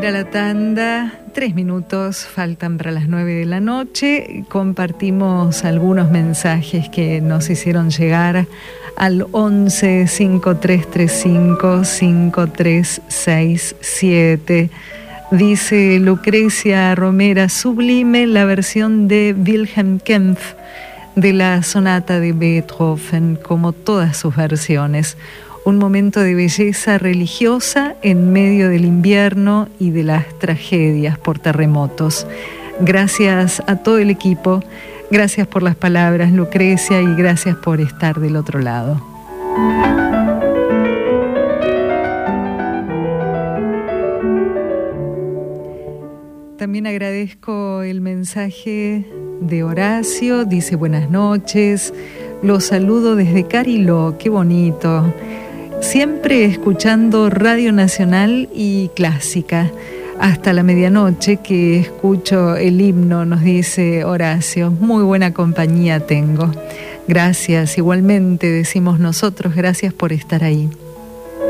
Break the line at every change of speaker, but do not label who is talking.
A la tanda, 3 minutos faltan para las 9 de la noche. Compartimos algunos mensajes que nos hicieron llegar al 11 5335 5367. Dice Lucrecia Romera: sublime la versión de Wilhelm Kempff de la sonata de Beethoven, como todas sus versiones. Un momento de belleza religiosa en medio del invierno y de las tragedias por terremotos. Gracias a todo el equipo, gracias por las palabras, Lucrecia, y gracias por estar del otro lado. También agradezco el mensaje de Horacio. Dice: buenas noches, los saludo desde Cariló, qué bonito. Siempre escuchando Radio Nacional y Clásica. Hasta la medianoche que escucho el himno, nos dice Horacio. Muy buena compañía tengo. Gracias, igualmente decimos nosotros, gracias por estar ahí.